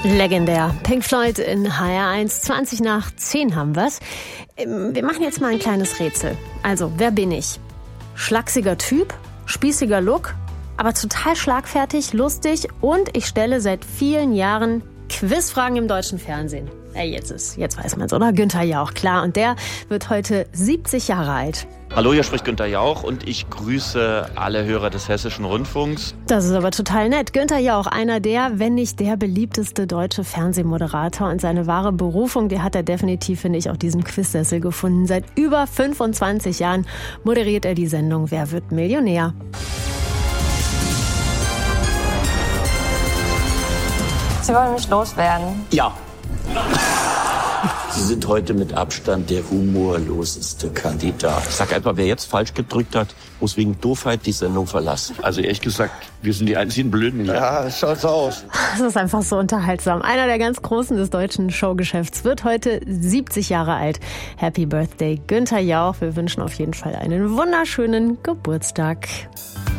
Legendär. Pink Floyd in HR1, 20 nach 10 haben wir's. Wir machen jetzt mal ein kleines Rätsel. Also, wer bin ich? Schlachsiger Typ, spießiger Look, aber total schlagfertig, lustig und ich stelle seit vielen Jahren Quizfragen im deutschen Fernsehen. Jetzt weiß man's, oder? Günther Jauch, klar. Und der wird heute 70 Jahre alt. Hallo, hier spricht Günther Jauch und ich grüße alle Hörer des Hessischen Rundfunks. Das ist aber total nett. Günther Jauch, einer der, wenn nicht der beliebteste deutsche Fernsehmoderator. Und seine wahre Berufung, die hat er definitiv, finde ich, auch diesen Quizsessel gefunden. Seit über 25 Jahren moderiert er die Sendung Wer wird Millionär? Sie wollen mich loswerden? Ja. Sie sind heute mit Abstand der humorloseste Kandidat. Ich sag einfach, wer jetzt falsch gedrückt hat, muss wegen Doofheit die Sendung verlassen. Also ehrlich gesagt, wir sind die einzigen Blöden hier. Ja, schaut so aus. Das ist einfach so unterhaltsam. Einer der ganz Großen des deutschen Showgeschäfts wird heute 70 Jahre alt. Happy Birthday, Günther Jauch. Wir wünschen auf jeden Fall einen wunderschönen Geburtstag.